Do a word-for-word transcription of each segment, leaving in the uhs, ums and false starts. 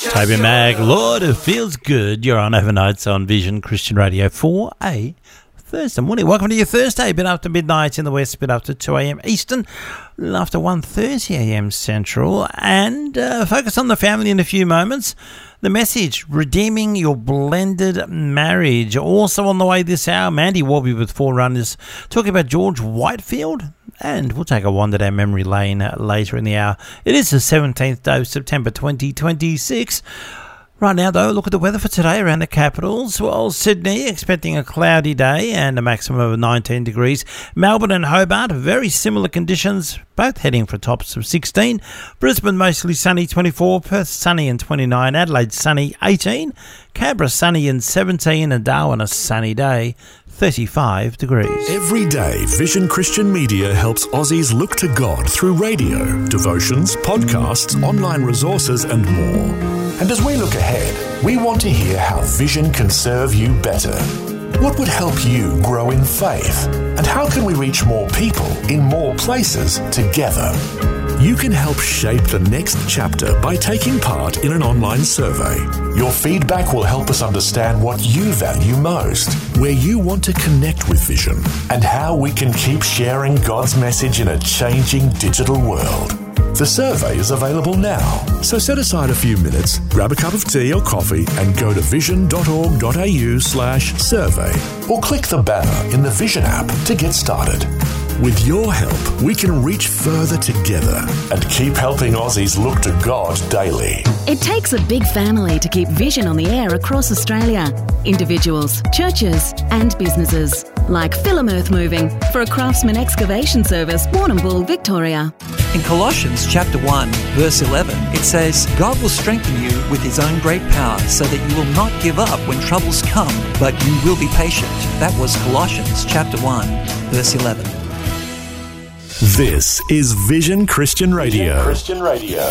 Toby Mag, Lord, it feels good. You're on overnights on Vision Christian Radio for a Thursday morning. Welcome to your Thursday. Bit after midnight in the west, bit after two a.m. Eastern, after one thirty a.m. Central. And uh, focus on the family in a few moments. The message, redeeming your blended marriage. Also on the way this hour, Mandy Warby with Forerunners, talking about George Whitefield. And we'll take a wander down memory lane later in the hour. It is the seventeenth day of September twenty twenty-six. Right now, though, look at the weather for today around the capitals. Well, Sydney expecting a cloudy day and a maximum of nineteen degrees. Melbourne and Hobart, very similar conditions, both heading for tops of sixteen. Brisbane mostly sunny, twenty-four. Perth sunny and twenty-nine. Adelaide sunny, eighteen. Canberra sunny and seventeen. And Darwin a sunny day, thirty-five degrees. Every day, Vision Christian Media helps Aussies look to God through radio, devotions, podcasts, online resources and more. And as we look ahead, we want to hear how Vision can serve you better. What would help you grow in faith? And how can we reach more people in more places together? You can help shape the next chapter by taking part in an online survey. Your feedback will help us understand what you value most, where you want to connect with Vision, and how we can keep sharing God's message in a changing digital world. The survey is available now, so set aside a few minutes, grab a cup of tea or coffee and go to vision.org.au slash survey or click the banner in the Vision app to get started. With your help, we can reach further together and keep helping Aussies look to God daily. It takes a big family to keep Vision on the air across Australia. Individuals, churches and businesses, like Film Earth Moving for a Craftsman excavation service, Warrnambool, Victoria. In Colossians chapter one, verse eleven, it says, God will strengthen you with his own great power so that you will not give up when troubles come, but you will be patient. That was Colossians chapter one, verse eleven. This is Vision Christian Radio. Vision Christian Radio.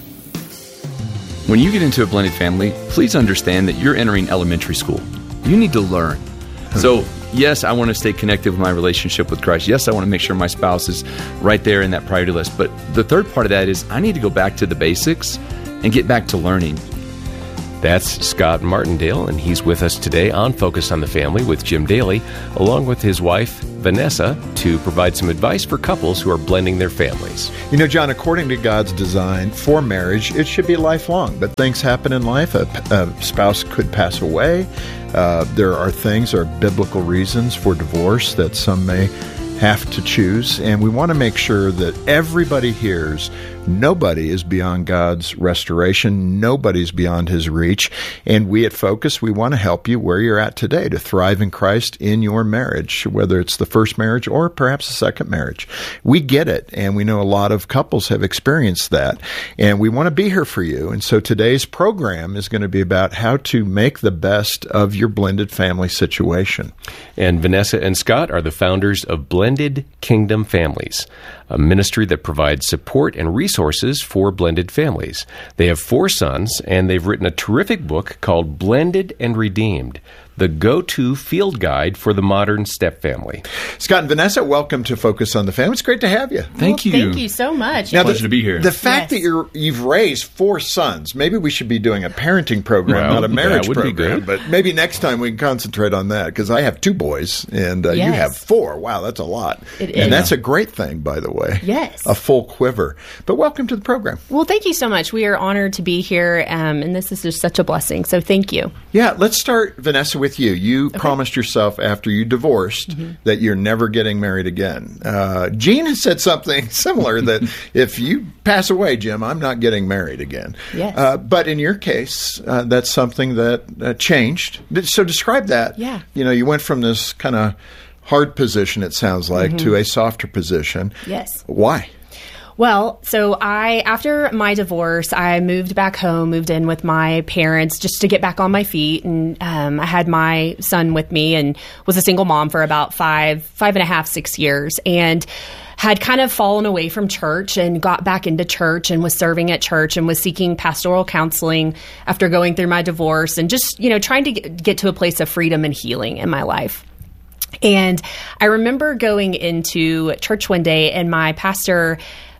When you get into a blended family, please understand that you're entering elementary school. You need to learn. So, yes, I want to stay connected with my relationship with Christ. Yes, I want to make sure my spouse is right there in that priority list. But the third part of that is I need to go back to the basics and get back to learning. That's Scott Martindale, and he's with us today on Focus on the Family with Jim Daly, along with his wife, Vanessa, to provide some advice for couples who are blending their families. You know, John, according to God's design for marriage, it should be lifelong, but things happen in life. A, a spouse could pass away. Uh, there are things, there are biblical reasons for divorce that some may have to choose, and we want to make sure that everybody hears nobody is beyond God's restoration. Nobody's beyond his reach. And we at Focus, we want to help you where you're at today to thrive in Christ in your marriage, whether it's the first marriage or perhaps the second marriage. We get it, and we know a lot of couples have experienced that, and we want to be here for you. And so today's program is going to be about how to make the best of your blended family situation. And Vanessa and Scott are the founders of Blended Kingdom Families, a ministry that provides support and resources for blended families. They have four sons, and they've written a terrific book called Blended and Redeemed, the go-to field guide for the modern step family. Scott and Vanessa, welcome to Focus on the Family. It's great to have you. Thank well, you. Thank you so much. Now, Pleasure the, to be here. The fact yes. that you're, you've raised four sons, maybe we should be doing a parenting program, well, not a marriage that would program. be good. But maybe next time we can concentrate on that, because I have two boys, and uh, yes. you have four. Wow, that's a lot. It and is. that's a great thing, by the way. Yes. A full quiver. But welcome to the program. Well, thank you so much. We are honored to be here, um, and this is just such a blessing. So thank you. Yeah, let's start, Vanessa, with you. You okay. promised yourself after you divorced mm-hmm. that you're never getting married again. Uh, Gene has said something similar, that if you pass away, Jim, I'm not getting married again. Yes. Uh, but in your case, uh, that's something that uh, changed. So describe that. Yeah. You know, you went from this kind of hard position, it sounds like, mm-hmm. to a softer position. Yes. Why? Well, so I, after my divorce, I moved back home, moved in with my parents just to get back on my feet. And um, I had my son with me and was a single mom for about five, five and a half, six years. And had kind of fallen away from church and got back into church and was serving at church and was seeking pastoral counseling after going through my divorce and just, you know, trying to get, get to a place of freedom and healing in my life. And I remember going into church one day and my pastor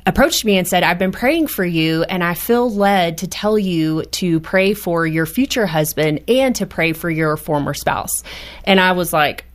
approached me and said, I've been praying for you, and I feel led to tell you to pray for your future husband and to pray for your former spouse. And I was like,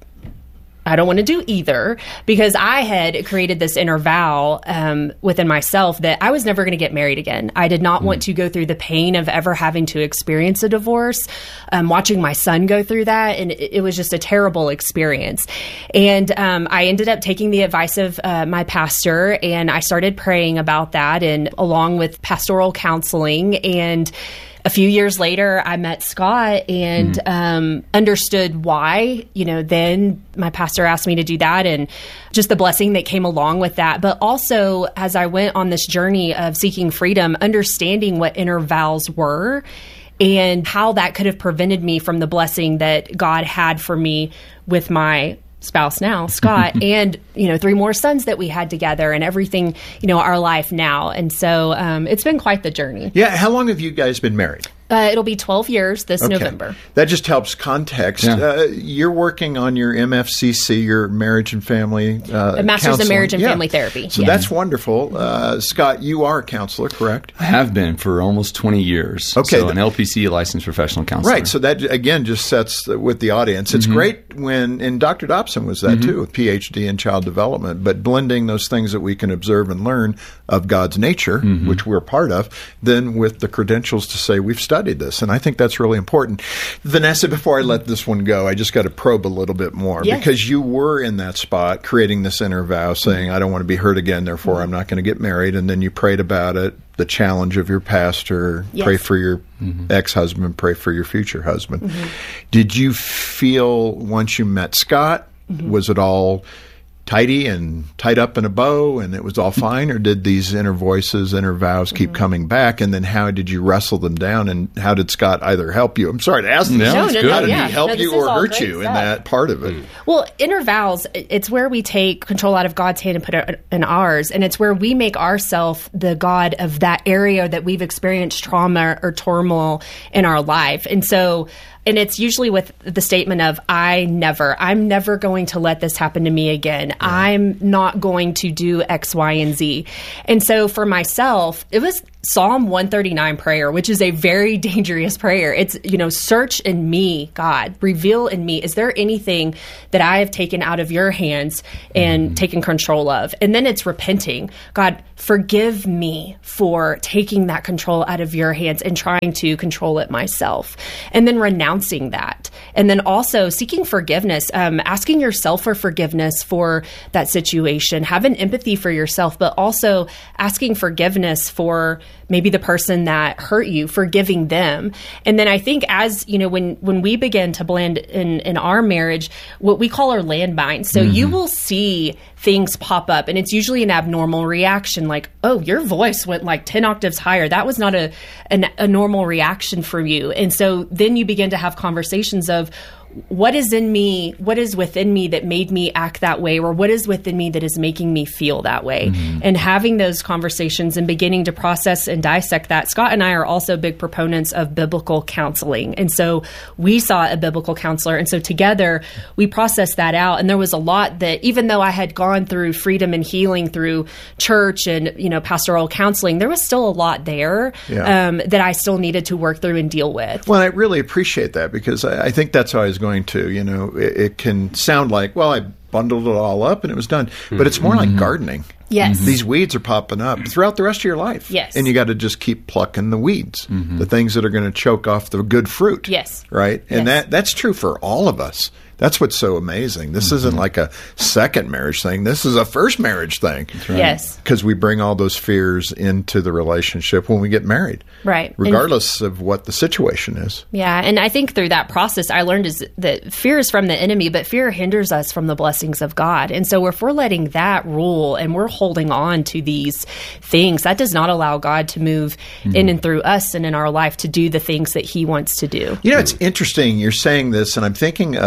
I don't want to do either, because I had created this inner vow um, within myself that I was never going to get married again. I did not mm. want to go through the pain of ever having to experience a divorce, um, watching my son go through that. And it, it was just a terrible experience. And um, I ended up taking the advice of uh, my pastor, and I started praying about that, and along with pastoral counseling. And a few years later, I met Scott and mm. um, understood why. You know, then my pastor asked me to do that, and just the blessing that came along with that. But also, as I went on this journey of seeking freedom, understanding what inner vows were and how that could have prevented me from the blessing that God had for me with my spouse now, Scott, and, you know, three more sons that we had together, and everything, you know, our life now. And so um, it's been quite the journey. Yeah. How long have you guys been married? Uh, it'll be twelve years this okay. November. That just helps context. Yeah. Uh, you're working on your M F C C, your marriage and family uh, a master's counseling. in marriage and yeah. family therapy. So yeah. that's wonderful. Uh, Scott, you are a counselor, correct? I have been for almost twenty years. Okay. So an L P C, licensed professional counselor. Right. So that, again, just sets the, with the audience. It's mm-hmm. great when, and Doctor Dobson was that mm-hmm. too, a P H D in child development, but blending those things that we can observe and learn of God's nature, mm-hmm. which we're part of, then with the credentials to say we've studied this. And I think that's really important. Vanessa, before I let this one go, I just got to probe a little bit more yes. because you were in that spot creating this inner vow saying, I don't want to be hurt again, therefore mm-hmm. I'm not going to get married. And then you prayed about it, the challenge of your pastor, yes. pray for your mm-hmm. ex-husband, pray for your future husband. Mm-hmm. Did you feel once you met Scott, mm-hmm. was it all tidy and tied up in a bow and it was all fine, or did these inner voices, inner vows keep mm-hmm. coming back? And then how did you wrestle them down, and how did Scott either help you? I'm sorry to ask this. No, no, it's no, good. no, How did yeah. he help no, you or hurt you stuff. in that part of it? Well, inner vows, it's where we take control out of God's hand and put it in ours. And it's where we make ourselves the God of that area that we've experienced trauma or turmoil in our life. And so, and it's usually with the statement of, I never, I'm never going to let this happen to me again. Yeah. I'm not going to do X, Y, and Z. And so for myself, it was Psalm one thirty-nine prayer, which is a very dangerous prayer. It's, you know, search in me, God, reveal in me. Is there anything that I have taken out of your hands and mm-hmm. taken control of? And then it's repenting. God, forgive me for taking that control out of your hands and trying to control it myself. And then renouncing that. And then also seeking forgiveness, um, asking yourself for forgiveness for that situation, having empathy for yourself, but also asking forgiveness for maybe the person that hurt you, forgiving them. And then I think as, you know, when, when we begin to blend in, in our marriage, what we call our landmines. So mm-hmm. you will see things pop up, and it's usually an abnormal reaction, like, oh, your voice went like ten octaves higher. That was not a, an, a normal reaction from you. And so then you begin to have conversations of, what is in me, what is within me that made me act that way, or what is within me that is making me feel that way? Mm-hmm. And having those conversations and beginning to process and dissect that. Scott and I are also big proponents of biblical counseling. And so we saw a biblical counselor. And so together we processed that out. And there was a lot that, even though I had gone through freedom and healing through church and, you know, pastoral counseling, there was still a lot there yeah. um, that I still needed to work through and deal with. Well, I really appreciate that, because I, I think that's how I was going to, you know, it, it can sound like, well, I bundled it all up and it was done, mm-hmm. but it's more like gardening. Yes. Mm-hmm. These weeds are popping up throughout the rest of your life. Yes. And you got to just keep plucking the weeds, mm-hmm. the things that are going to choke off the good fruit. Yes. Right? And yes. that that's true for all of us. That's what's so amazing. This mm-hmm. isn't like a second marriage thing. This is a first marriage thing. That's right. Yes. Because we bring all those fears into the relationship when we get married. Right. Regardless and, of what the situation is. Yeah. And I think through that process, I learned is that fear is from the enemy, but fear hinders us from the blessings of God. And so if we're letting that rule and we're holding on to these things, that does not allow God to move mm-hmm. in and through us and in our life to do the things that he wants to do. You know, it's interesting. You're saying this, and I'm thinking of a few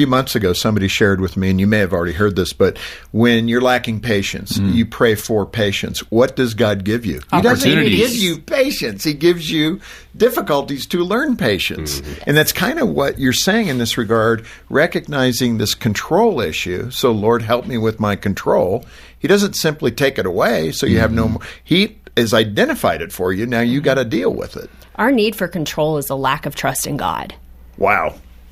few months ago, somebody shared with me, and you may have already heard this, but when you're lacking patience, mm. you pray for patience. What does God give you? He doesn't even give you patience. He gives you difficulties to learn patience. Mm-hmm. And that's kind of what you're saying in this regard, recognizing this control issue. So, Lord, help me with my control. He doesn't simply take it away, so you mm-hmm. have no more. He has identified it for you. Now you got to deal with it. Our need for control is a lack of trust in God. Wow.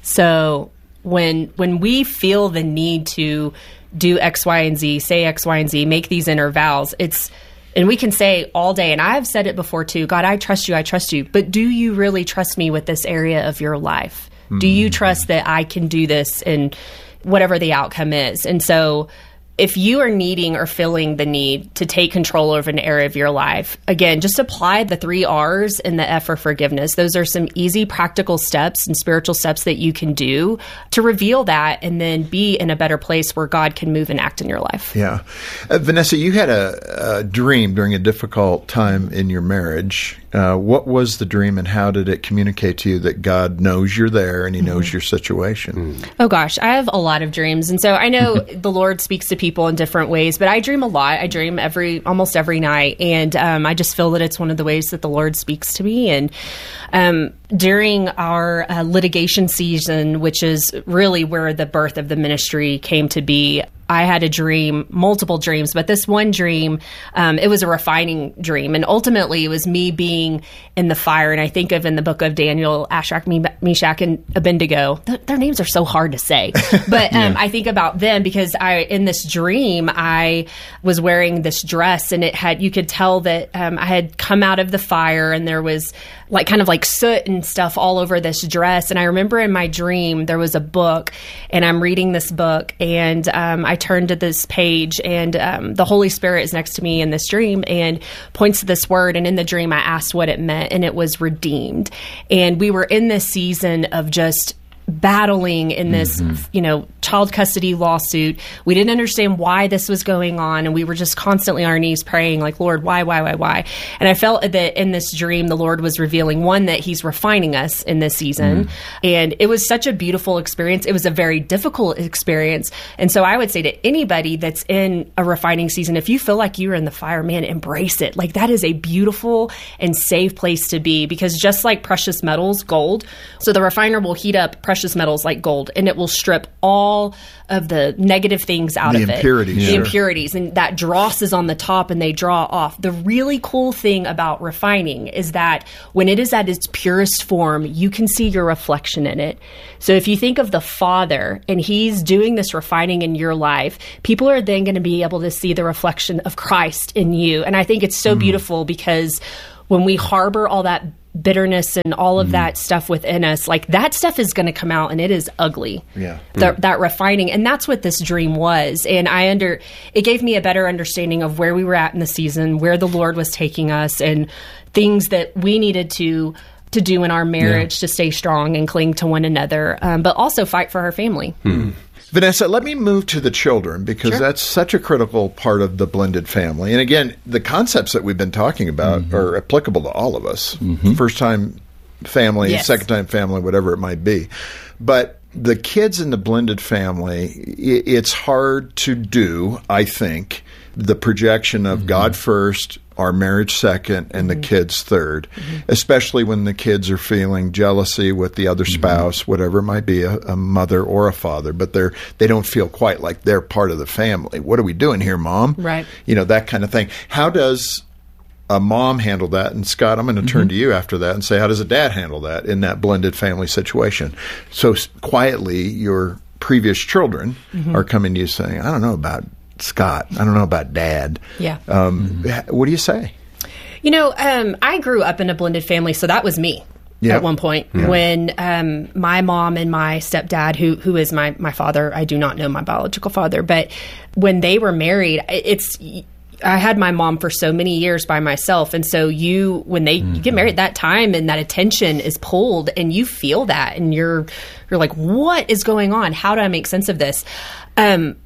So when when we feel the need to do X, Y, and Z, say X, Y, and Z, make these inner vows, it's and we can say all day, and I've said it before too, God, I trust you, I trust you. But do you really trust me with this area of your life? Mm-hmm. Do you trust that I can do this and whatever the outcome is? And so if you are needing or feeling the need to take control over an area of your life, again, just apply the three R's in the F for forgiveness. Those are some easy, practical steps and spiritual steps that you can do to reveal that and then be in a better place where God can move and act in your life. Yeah. Uh, Vanessa, you had a, a dream during a difficult time in your marriage. Uh, what was the dream, and how did it communicate to you that God knows you're there and he knows mm-hmm. your situation? Mm. Oh, gosh, I have a lot of dreams. And so I know the Lord speaks to people in different ways, but I dream a lot. I dream every almost every night. And um, I just feel that it's one of the ways that the Lord speaks to me. And um, during our uh, litigation season, which is really where the birth of the ministry came to be, I had a dream, multiple dreams, but this one dream, um, it was a refining dream. And ultimately, it was me being in the fire. And I think of in the book of Daniel, Shadrach, Meshach, and Abednego. Th- their names are so hard to say. But um, yeah. I think about them because I, in this dream, I was wearing this dress, and it had, you could tell that um, I had come out of the fire, and there was like kind of like soot and stuff all over this dress. And I remember in my dream, there was a book, and I'm reading this book, and um, I turned to this page, and um, the Holy Spirit is next to me in this dream and points to this word. And in the dream, I asked what it meant, and it was redeemed. And we were in this season of just battling in this, mm-hmm. you know, child custody lawsuit. We didn't understand why this was going on, and we were just constantly on our knees praying, like, Lord, why, why, why, why? And I felt that in this dream, the Lord was revealing, one, that he's refining us in this season. Mm. And it was such a beautiful experience. It was a very difficult experience. And so I would say to anybody that's in a refining season, if you feel like you're in the fire, man, embrace it. Like, that is a beautiful and safe place to be, because just like precious metals, gold, so the refiner will heat up precious metals like gold, and it will strip all of the negative things out the of impurities, it. The sure. impurities. And that dross is on the top, and they draw off. The really cool thing about refining is that when it is at its purest form, you can see your reflection in it. So if you think of the Father, and he's doing this refining in your life, people are then going to be able to see the reflection of Christ in you. And I think it's so mm. beautiful, because when we harbor all that bitterness and all of mm. that stuff within us, like, that stuff is going to come out, and it is ugly. Yeah. The, mm. That refining. And that's what this dream was. And I under, it gave me a better understanding of where we were at in the season, where the Lord was taking us, and things that we needed to to do in our marriage yeah. to stay strong and cling to one another, um, but also fight for our family. Mm. Vanessa, let me move to the children, because sure. that's such a critical part of the blended family. And again, the concepts that we've been talking about mm-hmm. are applicable to all of us. Mm-hmm. First-time family, yes. second-time family, whatever it might be. But the kids in the blended family, it's hard to do, I think, the projection of mm-hmm. God first, our marriage second, and mm-hmm. the kids third, mm-hmm. especially when the kids are feeling jealousy with the other spouse, mm-hmm. whatever it might be, a, a mother or a father, but they're they don't feel quite like they're part of the family. What are we doing here, Mom? Right. You know, that kind of thing. How does a mom handle that? And Scott, I'm going to mm-hmm. turn to you after that and say, how does a dad handle that in that blended family situation? So quietly, your previous children mm-hmm. are coming to you saying, I don't know about Scott. I don't know about Dad. Yeah. Um, mm-hmm. What do you say? You know, um, I grew up in a blended family, so that was me yep. at one point. Yeah. When um, my mom and my stepdad, who who is my, my father, I do not know my biological father, but when they were married, it's... I had my mom for so many years by myself. And so you, when they mm-hmm. you get married, that time and that attention is pulled, and you feel that, and you're, you're like, what is going on? How do I make sense of this? Um,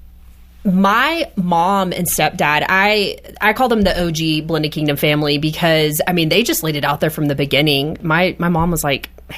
my mom and stepdad, I, I call them the O G Blended Kingdom family, because I mean, they just laid it out there from the beginning. My, my mom was like, hey,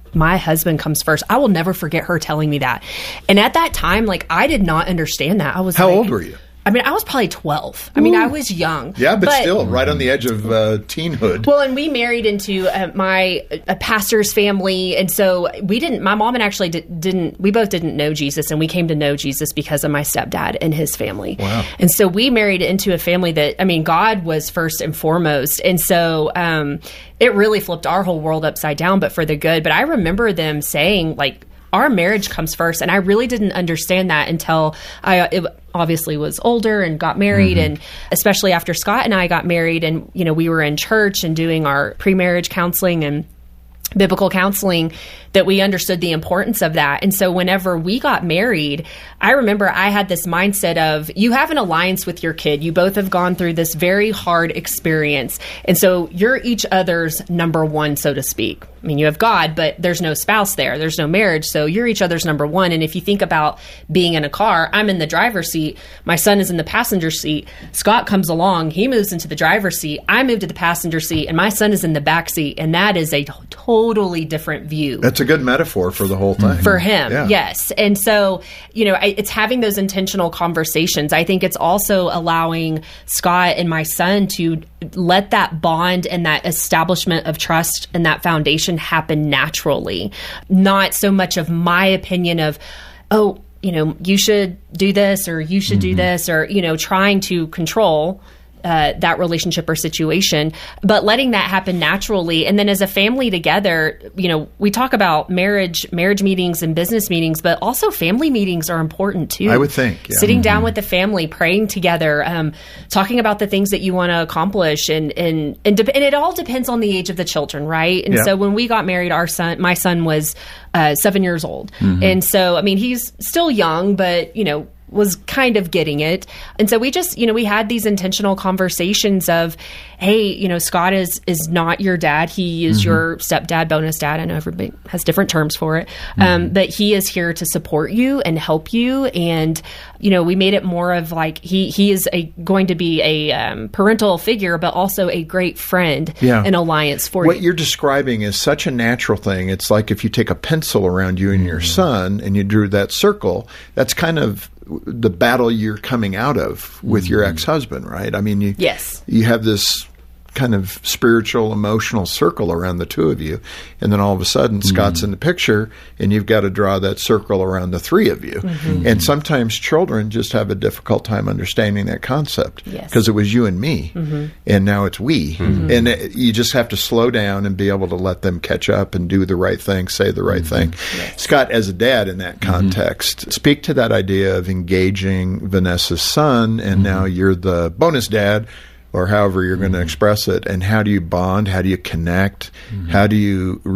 my husband comes first. I will never forget her telling me that. And at that time, like, I did not understand that. I was How like, old were you? I mean, I was probably twelve. I mean, I was young. Yeah, but, but still, right on the edge of uh, teenhood. Well, and we married into uh, my a pastor's family, and so we didn't. My mom and actually did, didn't. We both didn't know Jesus, and we came to know Jesus because of my stepdad and his family. Wow! And so we married into a family that, I mean, God was first and foremost, and so um, it really flipped our whole world upside down, but for the good. But I remember them saying, like, our marriage comes first. And I really didn't understand that until I it obviously was older and got married. Mm-hmm. And especially after Scott and I got married, and, you know, we were in church and doing our pre-marriage counseling and biblical counseling, that we understood the importance of that. And so whenever we got married, I remember I had this mindset of, you have an alliance with your kid. You both have gone through this very hard experience. And so you're each other's number one, so to speak. I mean, you have God, but there's no spouse there. There's no marriage. So you're each other's number one. And if you think about being in a car, I'm in the driver's seat. My son is in the passenger seat. Scott comes along. He moves into the driver's seat. I move to the passenger seat, and my son is in the back seat. And that is a totally different view. That's a good metaphor for the whole thing. For him, yeah. Yes. And so, you know, I, it's having those intentional conversations. I think it's also allowing Scott and my son to let that bond and that establishment of trust and that foundation happen naturally. Not so much of my opinion of, oh, you know, you should do this or you should mm-hmm. do this, or, you know, trying to control Uh, that relationship or situation, but letting that happen naturally. And then as a family together, you know, we talk about marriage, marriage meetings and business meetings, but also family meetings are important too. I would think. Yeah. Sitting mm-hmm. down with the family, praying together, um, talking about the things that you want to accomplish. And, and, and, de- and it all depends on the age of the children, right? And yeah. so when we got married, our son, my son was uh, seven years old. Mm-hmm. And so, I mean, he's still young, but, you know, was kind of getting it. And so we just, you know, we had these intentional conversations of, hey, you know, Scott is is not your dad. He is mm-hmm. your stepdad, bonus dad. I know everybody has different terms for it. Mm-hmm. Um, but he is here to support you and help you. And, you know, we made it more of like, he he is a going to be a um, parental figure, but also a great friend yeah. and alliance for what you. What you're describing is such a natural thing. It's like if you take a pencil around you and your son and you drew that circle, that's kind of the battle you're coming out of with mm-hmm. your ex-husband, right? I mean, you, yes. you have this kind of spiritual, emotional circle around the two of you. And then all of a sudden, mm-hmm. Scott's in the picture, and you've got to draw that circle around the three of you. Mm-hmm. And sometimes children just have a difficult time understanding that concept because yes. it was you and me, mm-hmm. and now it's we. Mm-hmm. And it, you just have to slow down and be able to let them catch up and do the right thing, say the right mm-hmm. thing. Yes. Scott, as a dad in that context, mm-hmm. speak to that idea of engaging Vanessa's son, and mm-hmm. now you're the bonus dad, or however you're mm-hmm. going to express it, and how do you bond? How do you connect? Mm-hmm. How do you